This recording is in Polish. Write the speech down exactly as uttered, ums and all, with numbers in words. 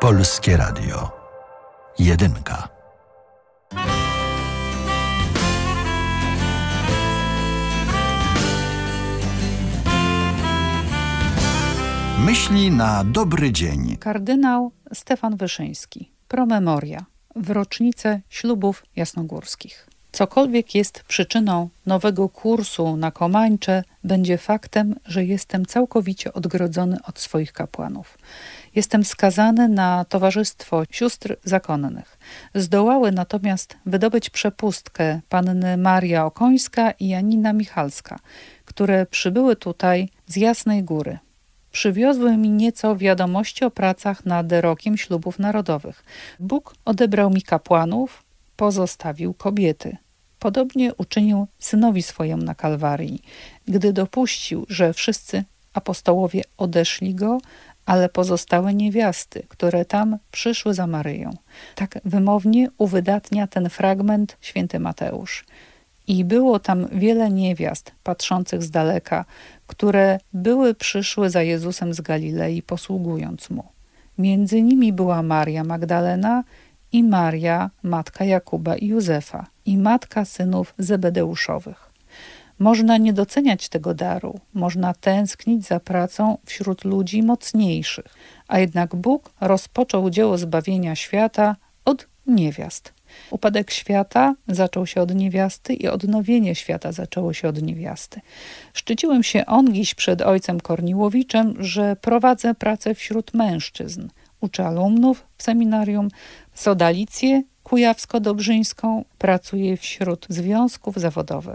Polskie Radio. Jedynka. Myśli na dobry dzień. Kardynał Stefan Wyszyński. Promemoria. W rocznicę ślubów jasnogórskich. Cokolwiek jest przyczyną nowego kursu na Komańcze, będzie faktem, że jestem całkowicie odgrodzony od swoich kapłanów. Jestem skazany na towarzystwo sióstr zakonnych. Zdołały natomiast wydobyć przepustkę panny Maria Okońska i Janina Michalska, które przybyły tutaj z Jasnej Góry. Przywiozły mi nieco wiadomości o pracach nad rokiem ślubów narodowych. Bóg odebrał mi kapłanów, pozostawił kobiety. Podobnie uczynił synowi swojemu na Kalwarii, gdy dopuścił, że wszyscy apostołowie odeszli go, ale pozostałe niewiasty, które tam przyszły za Maryją. Tak wymownie uwydatnia ten fragment święty Mateusz. I było tam wiele niewiast patrzących z daleka, które były przyszły za Jezusem z Galilei, posługując mu. Między nimi była Maria Magdalena i Maria, matka Jakuba i Józefa, i matka synów Zebedeuszowych. Można nie doceniać tego daru, można tęsknić za pracą wśród ludzi mocniejszych, a jednak Bóg rozpoczął dzieło zbawienia świata od niewiast. Upadek świata zaczął się od niewiasty i odnowienie świata zaczęło się od niewiasty. Szczyciłem się ongiś przed ojcem Korniłowiczem, że prowadzę pracę wśród mężczyzn. Uczę alumnów w seminarium, sodalicję kujawsko-dobrzyńską, pracuję wśród związków zawodowych.